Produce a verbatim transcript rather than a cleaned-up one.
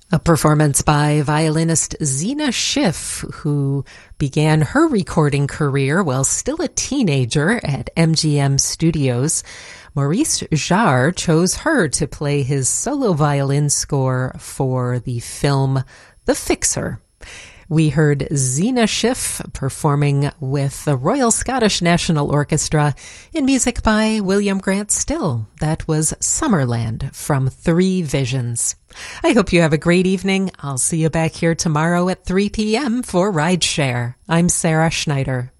A performance by violinist Zina Schiff, who began her recording career while still a teenager at M G M Studios. Maurice Jarre chose her to play his solo violin score for the film The Fixer. We heard Zina Schiff performing with the Royal Scottish National Orchestra in music by William Grant Still. That was Summerland from Three Visions. I hope you have a great evening. I'll see you back here tomorrow at three p.m. for Rideshare. I'm Sarah Schneider.